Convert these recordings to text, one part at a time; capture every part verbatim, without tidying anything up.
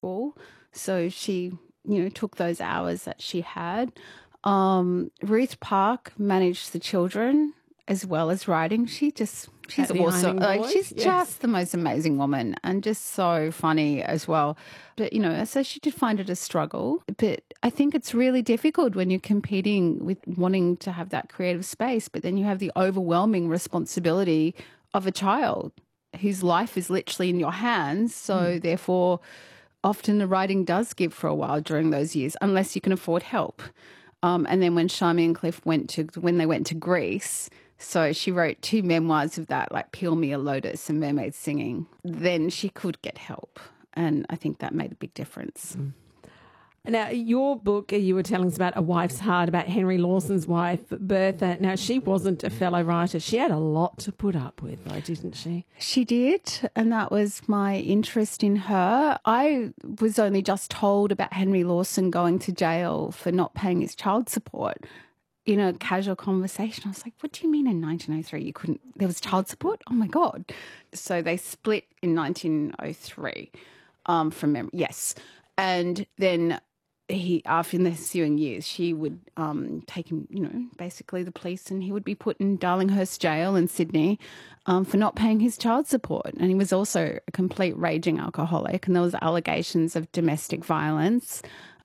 school. So she, you know, took those hours that she had. Um, Ruth Park managed the children as well as writing. She just, she's At the awesome. Ironing Like, Board, she's yes. just the most amazing woman and just so funny as well. But, you know, so she did find it a struggle. But I think it's really difficult when you're competing with wanting to have that creative space, but then you have the overwhelming responsibility of a child whose life is literally in your hands. So Hmm. therefore, often the writing does give for a while during those years, unless you can afford help. Um, and then when Sharmie and Cliff went to, when they went to Greece, so she wrote two memoirs of that, like Peel Me a Lotus and Mermaid Singing. Then she could get help. And I think that made a big difference. Mm. Now, your book, you were telling us about A Wife's Heart, about Henry Lawson's wife, Bertha. Now, she wasn't a fellow writer. She had a lot to put up with, though, didn't she? She did, and that was my interest in her. I was only just told about Henry Lawson going to jail for not paying his child support in a casual conversation. I was like, what do you mean in nineteen oh three you couldn't, there was child support? Oh, my God. So they split in nineteen oh three um, from memory. Yes. And then he, after in the ensuing years, she would um, take him, you know, basically the police, and he would be put in Darlinghurst Jail in Sydney um, for not paying his child support. And he was also a complete raging alcoholic, and there was allegations of domestic violence.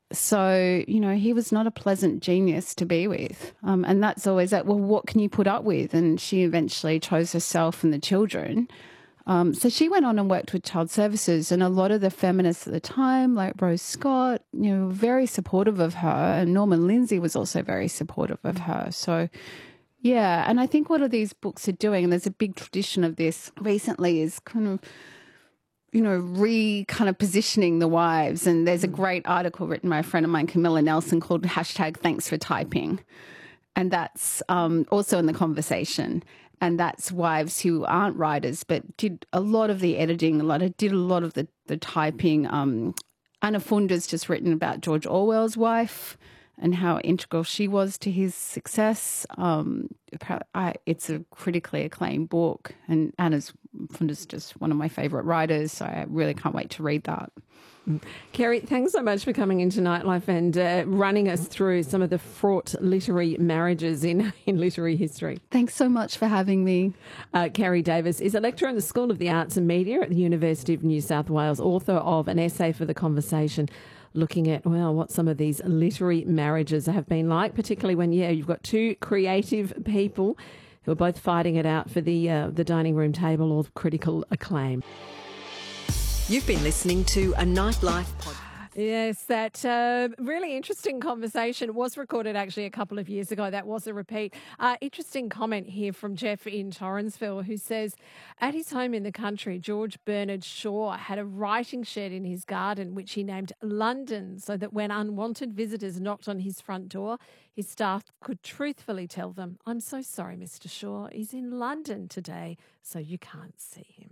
So, you know, he was not a pleasant genius to be with. Um, and that's always that, well, what can you put up with? And she eventually chose herself and the children. Um, so she went on and worked with child services, and a lot of the feminists at the time, like Rose Scott, you know, were very supportive of her, and Norman Lindsay was also very supportive of her. So, yeah, and I think what are these books are doing, and there's a big tradition of this recently, is kind of, you know, re kind of positioning the wives. And there's a great article written by a friend of mine, Camilla Nelson, called hashtag Thanks for Typing. And that's um, also in the conversation. And that's wives who aren't writers but did a lot of the editing, a lot of, did a lot of the, the typing. Um, Anna Funder's just written about George Orwell's wife and how integral she was to his success. Um, I, it's a critically acclaimed book, and Anna's Funder's just one of my favourite writers, so I really can't wait to read that. Kerry, thanks so much for coming into Nightlife and uh, running us through some of the fraught literary marriages in, in literary history. Thanks so much for having me. Uh, Kerry Davis is a lecturer in the School of the Arts and Media at the University of New South Wales, author of an essay for The Conversation, looking at, well, what some of these literary marriages have been like, particularly when, yeah, you've got two creative people who are both fighting it out for the, uh, the dining room table or critical acclaim. You've been listening to a Nightlife podcast. Yes, that uh, really interesting conversation was recorded actually a couple of years ago. That was a repeat. Uh, interesting comment here from Jeff in Torrensville, who says, at his home in the country, George Bernard Shaw had a writing shed in his garden, which he named London, so that when unwanted visitors knocked on his front door, his staff could truthfully tell them, I'm so sorry, Mister Shaw, he's in London today, so you can't see him.